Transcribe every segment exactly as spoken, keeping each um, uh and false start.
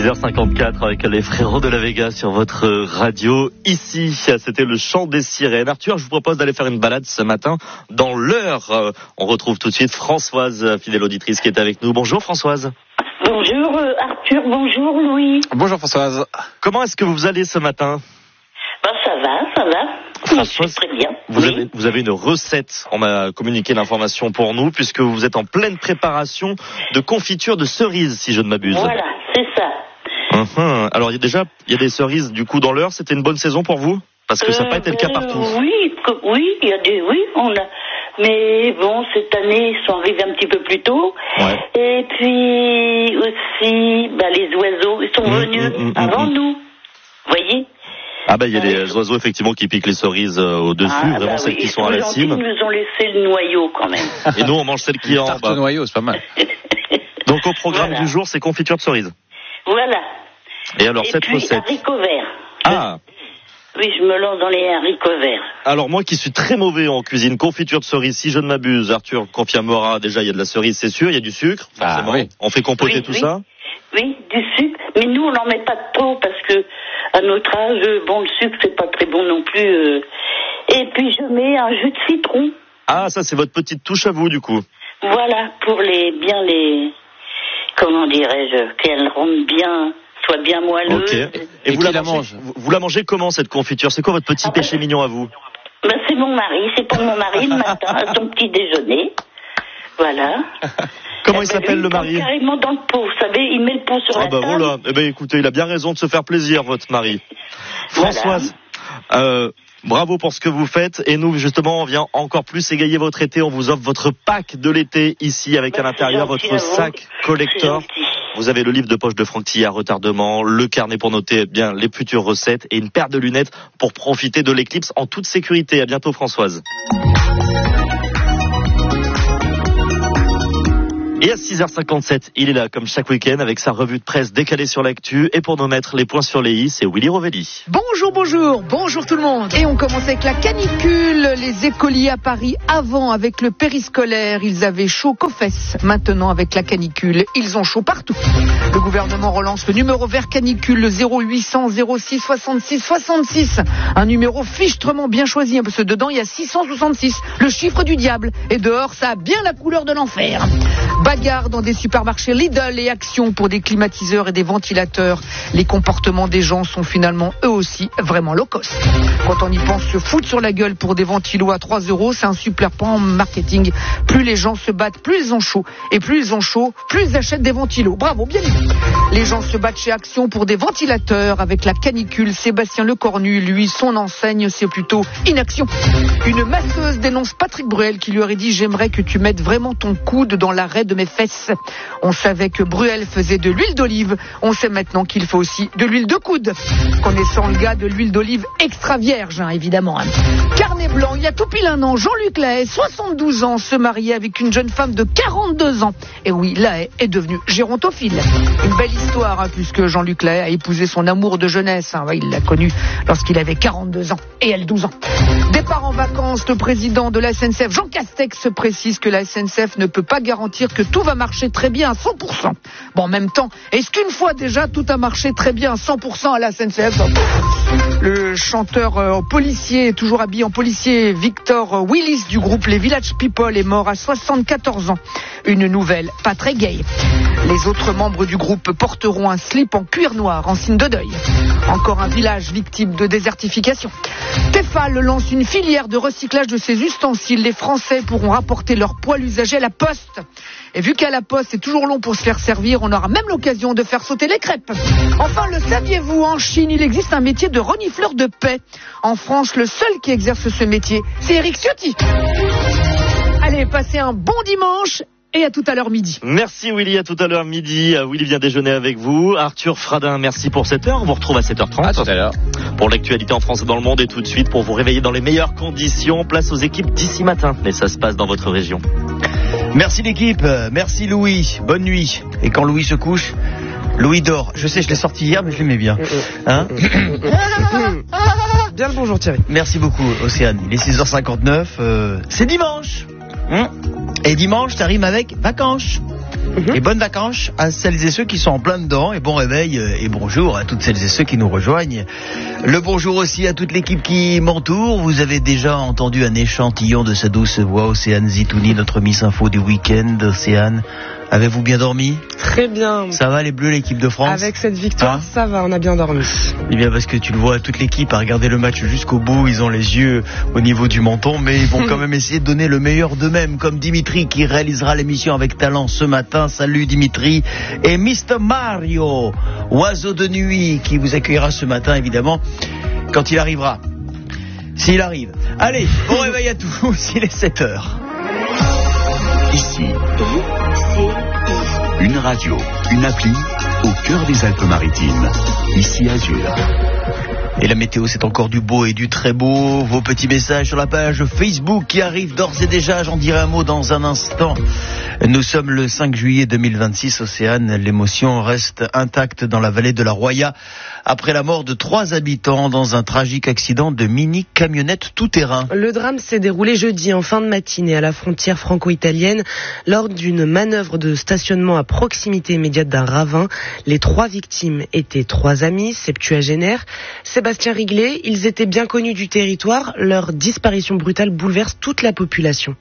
six heures cinquante-quatre avec les frérots de la Vega sur votre radio. Ici, c'était le chant des sirènes. Arthur, je vous propose d'aller faire une balade ce matin dans l'heure. On retrouve tout de suite Françoise, fidèle auditrice, qui est avec nous. Bonjour Françoise. Bonjour Arthur, bonjour Louis. Bonjour Françoise. Comment est-ce que vous allez ce matin ? Ben, ça va, ça va. Françoise, très bien. Vous, oui. avez, vous avez une recette. On m'a communiqué l'information pour nous, puisque vous êtes en pleine préparation de confiture de cerises, si je ne m'abuse. Voilà, c'est ça. Uhum. Alors, il y a déjà, il y a des cerises du coup dans l'heure. C'était une bonne saison pour vous ? Parce que ça n'a pas été le cas partout. Euh, oui, que, oui, il y a des, oui, on a. Mais bon, cette année, ils sont arrivés un petit peu plus tôt. Ouais. Et puis aussi, bah, les oiseaux, ils sont mmh, venus mmh, mmh, avant mmh. nous. Vous voyez ? Ah bah il y a des oiseaux effectivement qui piquent les cerises euh, au-dessus, Ah, vraiment bah celles oui, qui ils sont à la gentils, cime. Ils nous ont laissé le noyau quand même. Et nous on mange celles qui sont en Tarte bas. au noyau, c'est pas mal. Donc au programme Voilà. du jour, c'est confiture de cerises. Voilà. Et alors Et cette puis, recette. haricots verts. Ah. Oui, je me lance dans les haricots verts. Alors moi qui suis très mauvais en cuisine, confiture de cerise, si je ne m'abuse, Arthur confirmera, déjà il y a de la cerise, c'est sûr, il y a du sucre, forcément. Ah, oui. On fait compoter Oui, tout oui. ça. Oui, du sucre. Mais nous, on n'en met pas trop parce que, à notre âge, bon, le sucre, c'est pas très bon non plus. euh. Et puis, je mets un jus de citron. Ah ça c'est votre petite touche à vous du coup. Voilà, pour les, bien les, comment dirais-je, qu'elles rendent bien, soient bien moelleuses. Ok. Ben, Et, Et vous, qui la la mangez, mange vous, vous la mangez comment cette confiture ? C'est quoi votre petit Ah, bah, péché mignon à vous ? Ben, c'est mon mari, c'est pour mon mari le matin, à son petit déjeuner. Voilà. Comment Eh il ben, s'appelle lui, le il prend mari ? carrément dans le pot, vous savez, il met le pot sur Ah la bah table. voilà, eh ben écoutez, il a bien raison de se faire plaisir, votre mari. Voilà. Françoise, euh, bravo pour ce que vous faites. Et nous, justement, on vient encore plus égayer votre été. On vous offre votre pack de l'été ici, avec Bah, à l'intérieur c'est gentil votre à vous. sac collector. C'est gentil. Vous avez le livre de poche de Franck Tilly à retardement, le carnet pour noter bien les futures recettes et une paire de lunettes pour profiter de l'éclipse en toute sécurité. À bientôt, Françoise. Et à six heures cinquante-sept, il est là comme chaque week-end avec sa revue de presse décalée sur l'actu. Et pour nous mettre les points sur les i, c'est Willy Rovelli. Bonjour, bonjour, bonjour tout le monde. Et on commence avec la canicule. Les écoliers à Paris, avant avec le périscolaire, ils avaient chaud qu'aux fesses. Maintenant avec la canicule, ils ont chaud partout. Le gouvernement relance le numéro vert canicule, le zéro huit cents zéro six soixante-six soixante-six. Un numéro fichtrement bien choisi, hein, parce que dedans il y a six cent soixante-six, le chiffre du diable. Et dehors, ça a bien la couleur de l'enfer. Bagarre dans des supermarchés Lidl et Action pour des climatiseurs et des ventilateurs. Les comportements des gens sont finalement eux aussi vraiment low cost. Quand on y pense, se foutre sur la gueule pour des ventilos à trois euros, c'est un super plan marketing. Plus les gens se battent, plus ils ont chaud. Et plus ils ont chaud, plus ils achètent des ventilos. Bravo, bien dit. Les gens se battent chez Action pour des ventilateurs avec la canicule. Sébastien Lecornu, lui, son enseigne, c'est plutôt inaction. Une masseuse dénonce Patrick Bruel qui lui aurait dit « J'aimerais que tu mettes vraiment ton coude dans l'arrêt de mes fesses ». On savait que Bruel faisait de l'huile d'olive. On sait maintenant qu'il faut aussi de l'huile de coude. Connaissant le gars de l'huile d'olive extra vierge, hein, évidemment. Hein. Carnet blanc, il y a tout pile un an, Jean-Luc Lahaye, soixante-douze ans, se mariait avec une jeune femme de quarante-deux ans. Et oui, Lahaye est devenu gérontophile. Une belle histoire, hein, puisque Jean-Luc Lahaye a épousé son amour de jeunesse. Hein. Ouais, il l'a connu lorsqu'il avait quarante-deux ans et elle douze ans. Départ en vacances, le président de la S N C F, Jean Castex, précise que la S N C F ne peut pas garantir que tout va marcher très bien à cent pour cent. Bon, en même temps, est-ce qu'une fois déjà tout a marché très bien à cent pour cent à la S N C F ? Le chanteur euh, policier, toujours habillé en policier, Victor Willis du groupe Les Village People est mort à soixante-quatorze ans. Une nouvelle pas très gaie. Les autres membres du groupe porteront un slip en cuir noir en signe de deuil. Encore un village victime de désertification. Tefal lance une filière de recyclage de ses ustensiles. Les Français pourront rapporter leur poêle usagé à la poste. Et vu qu'à la poste c'est toujours long pour se faire servir, on aura même l'occasion de faire sauter les crêpes. Enfin, le saviez-vous, en Chine, il existe un métier de renifleur de paix. En France, le seul qui exerce ce métier, c'est Éric Ciotti. Allez, passez un bon dimanche. Et à tout à l'heure midi. Merci Willy, à tout à l'heure midi. Willy vient déjeuner avec vous. Arthur Fradin, merci pour cette heure. On vous retrouve à sept heures trente. À tout à l'heure. Pour l'actualité en France et dans le monde. Et tout de suite, pour vous réveiller dans les meilleures conditions, place aux équipes d'ici matin. Mais ça se passe dans votre région. Merci l'équipe, merci Louis, bonne nuit. Et quand Louis se couche, Louis dort. Je sais, je l'ai sorti hier, mais je l'aimais bien. Hein? Bien le bonjour Thierry. Merci beaucoup Océane. Il est six heures cinquante-neuf, euh, c'est dimanche. Hein? Et dimanche, ça rime avec vacances. Mm-hmm. Et bonnes vacances à celles et ceux qui sont en plein dedans. Et bon réveil et bonjour à toutes celles et ceux qui nous rejoignent. Le bonjour aussi à toute l'équipe qui m'entoure. Vous avez déjà entendu un échantillon de sa douce voix, Océane Zitouni, notre Miss Info du week-end. Océane, avez-vous bien dormi ? Très bien. Ça va les Bleus, l'équipe de France ? Avec cette victoire, hein ? Ça va, on a bien dormi. Eh bien parce que tu le vois, toute l'équipe a regardé le match jusqu'au bout. Ils ont les yeux au niveau du menton, mais ils vont quand même essayer de donner le meilleur d'eux-mêmes, comme Dimitri qui réalisera l'émission avec talent ce matin. Salut Dimitri. Et mister Mario, oiseau de nuit, qui vous accueillera ce matin évidemment quand il arrivera. S'il arrive. Allez, bon réveil à tous, il est sept heures. Ici, une radio, une appli au cœur des Alpes-Maritimes. Ici Azur. Et la météo, c'est encore du beau et du très beau. Vos petits messages sur la page Facebook qui arrivent d'ores et déjà. J'en dirai un mot dans un instant. Nous sommes le cinq juillet deux mille vingt-six. Océane, l'émotion reste intacte dans la vallée de la Roya après la mort de trois habitants dans un tragique accident de mini-camionnette tout-terrain. Le drame s'est déroulé jeudi en fin de matinée à la frontière franco-italienne lors d'une manœuvre de stationnement à proximité immédiate d'un ravin. Les trois victimes étaient trois amis septuagénaires. Sébastien Riglet, ils étaient bien connus du territoire. Leur disparition brutale bouleverse toute la population.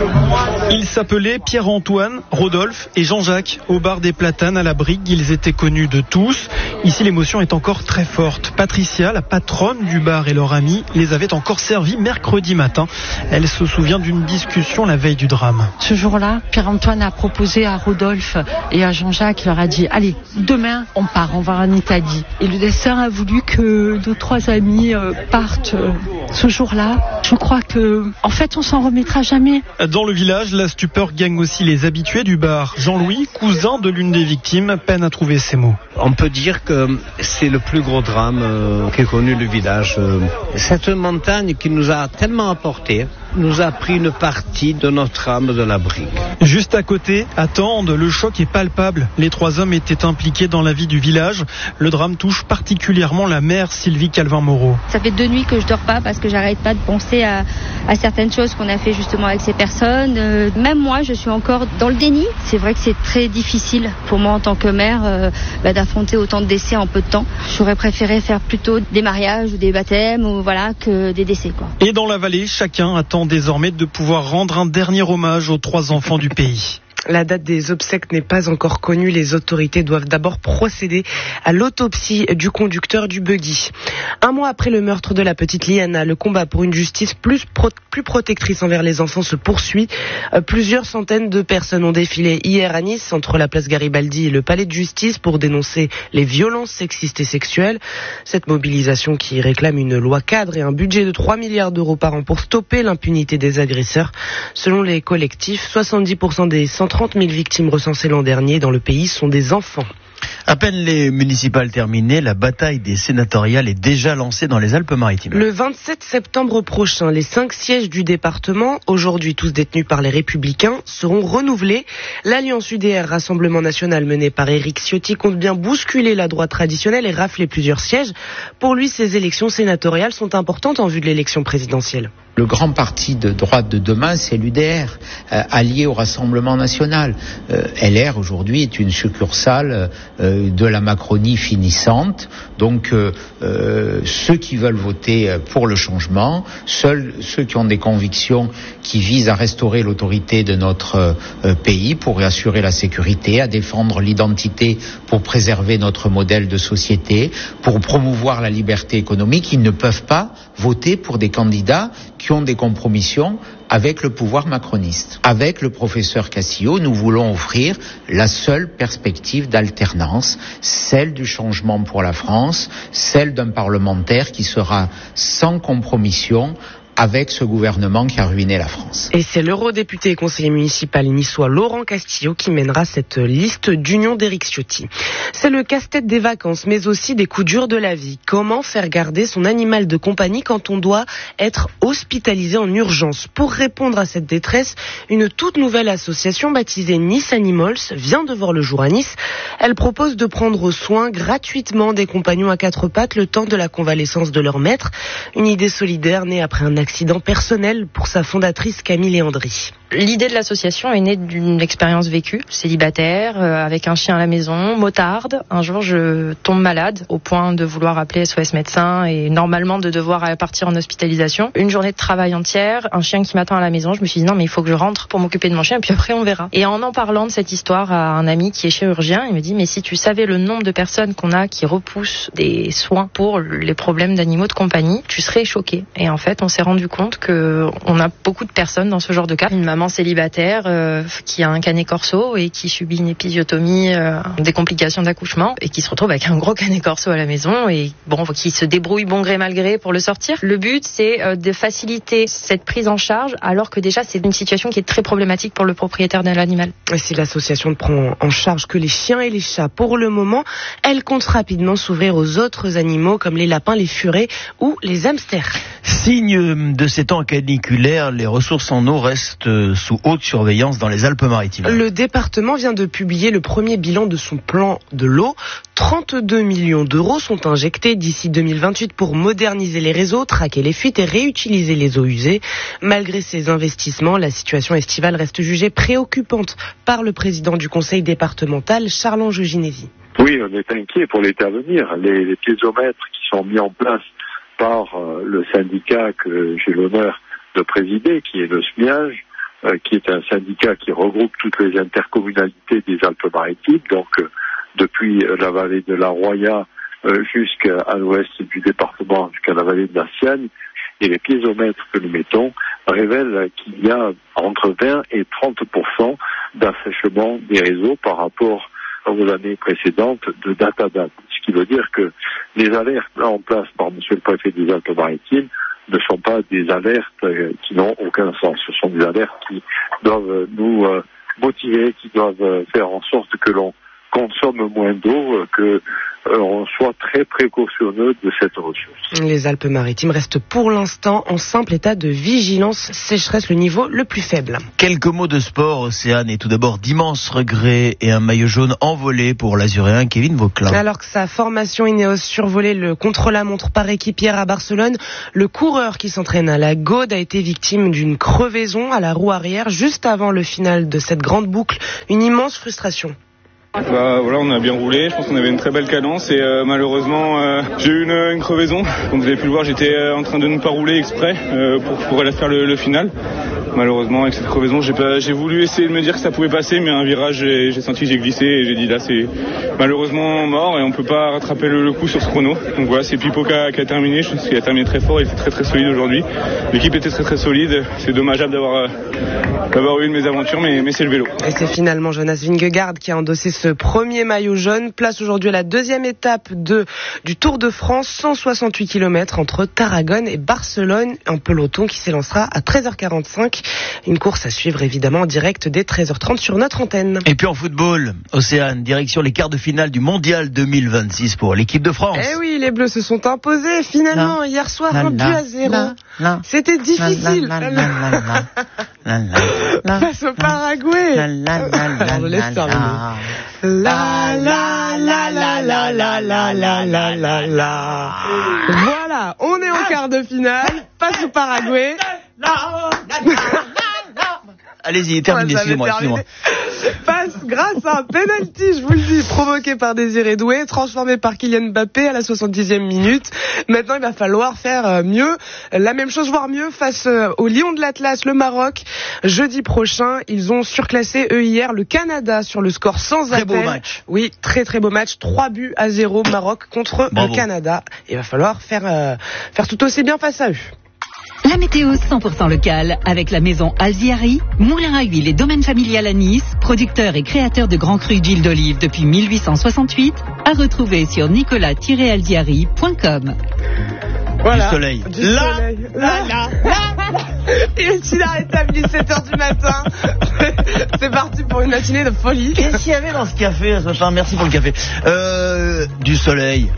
Ils s'appelaient Pierre-Antoine, Rodolphe et Jean-Jacques. Au bar des Platanes à la Brigue, ils étaient connus de tous. Ici, l'émotion est encore très forte. Patricia, la patronne du bar et leur amie, les avait encore servis mercredi matin. Elle se souvient d'une discussion la veille du drame. Ce jour-là, Pierre-Antoine a proposé à Rodolphe et à Jean-Jacques, il leur a dit « Allez, demain, on part, on va en Italie. » Et le destin a voulu que nos trois amis euh, partent euh, ce jour-là. Je crois que, en fait, on s'en remettra jamais. Dans le village, la stupeur gagne aussi les habitués du bar. Jean-Louis, cousin de l'une des victimes, peine à trouver ses mots. On peut dire que c'est le plus gros drame euh, qu'ait connu le village. Euh, cette montagne qui nous a tellement apporté, nous a pris une partie de notre âme de la Brigue. Juste à côté, à Tende, le choc est palpable. Les trois hommes étaient impliqués dans la vie du village. Le drame touche particulièrement la mère Sylvie Calvin-Moreau. Ça fait deux nuits que je dors pas parce que j'arrête pas de penser à, à certaines choses qu'on a fait justement avec ces personnes. Euh, même moi, je suis encore dans le déni. C'est vrai que c'est très difficile pour moi en tant que mère euh, bah, d'affronter autant de décès en peu de temps. J'aurais préféré faire plutôt des mariages ou des baptêmes ou voilà que des décès, quoi. Et dans la vallée, chacun attend désormais de pouvoir rendre un dernier hommage aux trois enfants du pays. La date des obsèques n'est pas encore connue. Les autorités doivent d'abord procéder à l'autopsie du conducteur du buggy. Un mois après le meurtre de la petite Liana, le combat pour une justice plus, pro- plus protectrice envers les enfants se poursuit. Euh, plusieurs centaines de personnes ont défilé hier à Nice, entre la place Garibaldi et le palais de justice, pour dénoncer les violences sexistes et sexuelles. Cette mobilisation qui réclame une loi cadre et un budget de trois milliards d'euros par an pour stopper l'impunité des agresseurs. Selon les collectifs, soixante-dix pour cent des cent trente mille victimes recensées l'an dernier dans le pays sont des enfants. À peine les municipales terminées, la bataille des sénatoriales est déjà lancée dans les Alpes-Maritimes. Le vingt-sept septembre prochain, les cinq sièges du département, aujourd'hui tous détenus par les Républicains, seront renouvelés. L'Alliance U D R, Rassemblement National, menée par Éric Ciotti, compte bien bousculer la droite traditionnelle et rafler plusieurs sièges. Pour lui, ces élections sénatoriales sont importantes en vue de l'élection présidentielle. Le grand parti de droite de demain, c'est l'U D R, euh, allié au Rassemblement National. Euh, L R, aujourd'hui, est une succursale euh, de la Macronie finissante. Donc, euh, euh, ceux qui veulent voter pour le changement, seuls ceux qui ont des convictions qui visent à restaurer l'autorité de notre euh, pays pour assurer la sécurité, à défendre l'identité pour préserver notre modèle de société, pour promouvoir la liberté économique, ils ne peuvent pas voter pour des candidats qui ont des compromissions avec le pouvoir macroniste. Avec le professeur Castillo, nous voulons offrir la seule perspective d'alternance, celle du changement pour la France, celle d'un parlementaire qui sera sans compromission avec ce gouvernement qui a ruiné la France. Et c'est l'eurodéputé et conseiller municipal niçois Laurent Castillo qui mènera cette liste d'union d'Éric Ciotti. C'est le casse-tête des vacances, mais aussi des coups durs de la vie. Comment faire garder son animal de compagnie quand on doit être hospitalisé en urgence? Pour répondre à cette détresse, une toute nouvelle association baptisée Nice Animals vient de voir le jour à Nice. Elle propose de prendre soin gratuitement des compagnons à quatre pattes le temps de la convalescence de leur maître. Une idée solidaire née après un accident personnel pour sa fondatrice Camille Léandry. L'idée de l'association est née d'une expérience vécue, célibataire, euh, avec un chien à la maison, motarde. Un jour, je tombe malade au point de vouloir appeler S O S médecin et normalement de devoir partir en hospitalisation. Une journée de travail entière, un chien qui m'attend à la maison. Je me suis dit non, mais il faut que je rentre pour m'occuper de mon chien et puis après on verra. Et en en parlant de cette histoire à un ami qui est chirurgien, il me dit mais si tu savais le nombre de personnes qu'on a qui repoussent des soins pour les problèmes d'animaux de compagnie, tu serais choqué. Et en fait, on s'est rendu compte que on a beaucoup de personnes dans ce genre de cas. Une maman célibataire euh, qui a un canet corso et qui subit une épisiotomie, euh, des complications d'accouchement et qui se retrouve avec un gros canet corso à la maison et bon, qui se débrouille bon gré mal gré pour le sortir. Le but, c'est euh, de faciliter cette prise en charge alors que déjà c'est une situation qui est très problématique pour le propriétaire de l'animal. Et si l'association ne prend en charge que les chiens et les chats pour le moment, elle compte rapidement s'ouvrir aux autres animaux comme les lapins, les furets ou les hamsters. Signe de ces temps caniculaires, les ressources en eau restent sous haute surveillance dans les Alpes-Maritimes. Le département vient de publier le premier bilan de son plan de l'eau. trente-deux millions d'euros sont injectés d'ici deux mille vingt-huit pour moderniser les réseaux, traquer les fuites et réutiliser les eaux usées. Malgré ces investissements, la situation estivale reste jugée préoccupante par le président du conseil départemental, Charles-Ange Ginesi. Oui, on est inquiet pour l'été à venir. Les, les piézomètres qui sont mis en place par euh, le syndicat que j'ai l'honneur de présider, qui est le S M I A G, euh, qui est un syndicat qui regroupe toutes les intercommunalités des Alpes-Maritimes, donc euh, depuis la vallée de la Roya euh, jusqu'à l'ouest du département, jusqu'à la vallée de la Siagne. Et les piézomètres que nous mettons révèlent qu'il y a entre vingt et trente pour cent d'assèchement des réseaux par rapport aux années précédentes de date à date. Ce qui veut dire que les alertes là en place par monsieur le préfet des Alpes-Maritimes ne sont pas des alertes euh, qui n'ont aucun sens. Ce sont des alertes qui doivent nous euh, motiver, qui doivent euh, faire en sorte que l'on consomme moins d'eau, euh, que euh, on soit très précautionneux de cette ressource. Les Alpes-Maritimes restent pour l'instant en simple état de vigilance sécheresse, le niveau le plus faible. Quelques mots de sport, Océane, et tout d'abord d'immenses regrets et un maillot jaune envolé pour l'Azuréen Kevin Vauquelin. Alors que sa formation Ineos survolait le contre-la-montre par équipe hier à Barcelone, le coureur qui s'entraîne à la Gaude a été victime d'une crevaison à la roue arrière juste avant le final de cette grande boucle. Une immense frustration. Bah voilà, on a bien roulé, je pense qu'on avait une très belle cadence et euh, malheureusement euh, j'ai eu une, une crevaison. Comme vous avez pu le voir, j'étais euh, en train de ne pas rouler exprès euh, pour, pour aller faire le, le final. Malheureusement avec cette crevaison, j'ai, pas, j'ai voulu essayer de me dire que ça pouvait passer, mais à un virage j'ai, j'ai senti que j'ai glissé et j'ai dit là c'est malheureusement mort et on peut pas rattraper le, le coup sur ce chrono. Donc voilà, c'est Pipo qui a, qui a terminé, je pense qu'il a terminé très fort, il était très très solide aujourd'hui. L'équipe était très très solide, c'est dommageable d'avoir, euh, d'avoir eu une mésaventure, mais, mais c'est le vélo. Et c'est finalement Jonas Vingegaard qui a endossé ce premier maillot jaune. Place aujourd'hui à la deuxième étape de, du Tour de France, cent soixante-huit kilomètres entre Tarragone et Barcelone. Un peloton qui s'élancera à treize heures quarante-cinq. Une course à suivre évidemment en direct dès treize heures trente sur notre antenne. Et puis en football, Océane, direction les quarts de finale du Mondial deux mille vingt-six pour l'équipe de France. Eh oui, les Bleus se sont imposés finalement là, hier soir, là, un but là, à zéro. là, là, C'était difficile. Là, là, là, là, là, là, là, face au Paraguay. là, là, là, là, Je laisse là, terminer. La la la la la la la la la la la. Voilà, on est en quart de finale, face au Paraguay. Allez-y, terminez, Ouais, excusez-moi, excusez-moi. Passe grâce à un penalty, je vous le dis, provoqué par Désiré Doué, transformé par Kylian Mbappé à la soixante-dixième minute. Maintenant, il va falloir faire mieux, la même chose, voire mieux, face au Lion de l'Atlas, le Maroc. Jeudi prochain, ils ont surclassé, eux, hier, le Canada sur le score sans appel. Très beau match. Oui, très très beau match. Trois buts à zéro, Maroc contre Bravo. le Canada. Il va falloir faire, euh, faire tout aussi bien face à eux. La météo cent pour cent locale avec la maison Alziari, moulin à huile et domaine familial à Nice, producteur et créateur de grands crus d'huile d'olive depuis mille huit cent soixante-huit, à retrouver sur nicolas tiret alziari point com. Voilà. Du soleil. Du Là, soleil. Là, là, là. Et il a rétabli sept heures du matin. C'est parti pour une matinée de folie. Qu'est-ce qu'il y avait dans ce café ce matin? Merci pour le café. Euh, du soleil.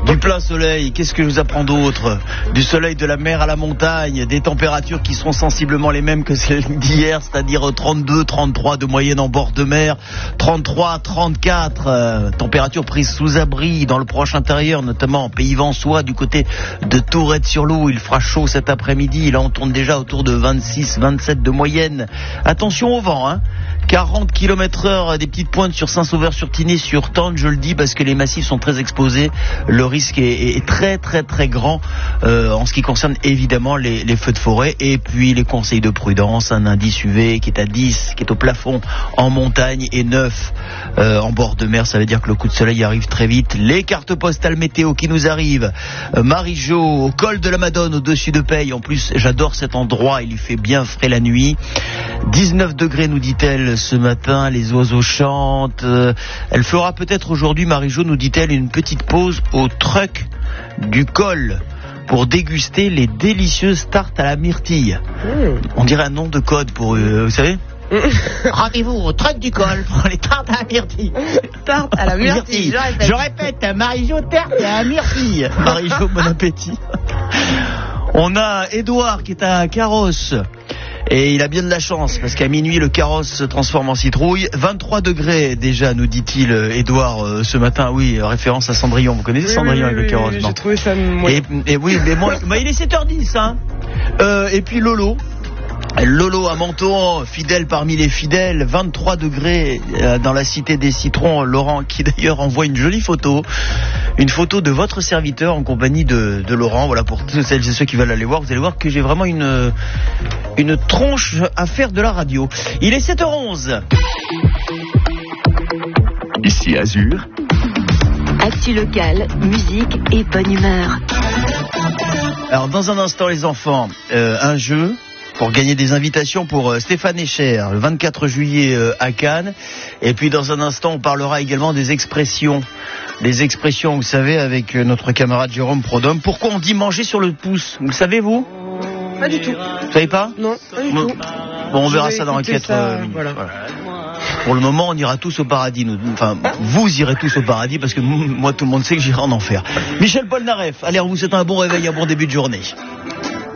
Du plein soleil, qu'est-ce que je vous apprends d'autre? Du soleil de la mer à la montagne, des températures qui seront sensiblement les mêmes que celles d'hier, c'est-à-dire trente-deux, trente-trois de moyenne en bord de mer, trente-trois, trente-quatre, euh, températures prises sous abri dans le proche intérieur, notamment en Pays Vensois, du côté de Tourette-sur-Loup. Il fera chaud cet après-midi, là on tourne déjà autour de vingt-six, vingt-sept de moyenne. Attention au vent, hein. quarante kilomètres heure, des petites pointes sur Saint-Sauveur-sur-Tinée, sur Tende, je le dis parce que les massifs sont très exposés. Le risque est, est très très très grand euh, en ce qui concerne évidemment les, les feux de forêt. Et puis les conseils de prudence, un indice U V qui est à dix, qui est au plafond en montagne, et neuf euh, en bord de mer. Ça veut dire que le coup de soleil arrive très vite. Les cartes postales météo qui nous arrivent. Euh, Marie-Jo, au col de la Madone, au-dessus de Peille. En plus, j'adore cet endroit, il y fait bien frais la nuit. dix-neuf degrés, nous dit-elle, ce matin. Les oiseaux chantent. Euh, elle fera peut-être aujourd'hui, Marie-Jo, nous dit-elle, une petite pause au truck du col pour déguster les délicieuses tartes à la myrtille. Mmh. On dirait un nom de code pour, euh, vous savez. Rendez-vous au truc du col pour les tartes à la myrtille. Tarte à la myrtille. Je répète. Je répète, Marie-Jo, tarte à la myrtille. Marie-Jo, bon appétit. On a Édouard qui est à Carrosse. Et il a bien de la chance, parce qu'à minuit, le carrosse se transforme en citrouille. vingt-trois degrés déjà, nous dit-il Édouard euh, ce matin. Oui, référence à Cendrillon. Vous connaissez oui, Cendrillon oui, avec oui, le carrosse? Oui, non. J'ai trouvé ça... Et, et oui, mais moi, bah, il est sept heures dix, hein. Euh, et puis Lolo. Lolo à Menton, fidèle parmi les fidèles, vingt-trois degrés euh, dans la cité des citrons. Laurent qui d'ailleurs envoie une jolie photo, une photo de votre serviteur en compagnie de, de Laurent. Voilà, pour tous celles et ceux qui veulent aller voir, vous allez voir que j'ai vraiment une, une tronche à faire de la radio. Il est sept heures onze. Ici Azur. Actu locale, musique et bonne humeur. Alors dans un instant les enfants, euh, un jeu pour gagner des invitations pour euh, Stéphane Echer, le vingt-quatre juillet euh, à Cannes. Et puis dans un instant, on parlera également des expressions. Des expressions, vous savez, avec euh, notre camarade Jérôme Prodhomme. Pourquoi on dit manger sur le pouce? Vous le savez, vous? Pas du tout. Vous savez pas? Non, pas du bon, tout. Bon, on verra ça dans quatre minutes. Voilà. Voilà. Pour le moment, on ira tous au paradis. Nous. Enfin, vous irez tous au paradis parce que moi, tout le monde sait que j'irai en enfer. Michel Polnareff, allez, on vous souhaite un bon réveil, un bon début de journée.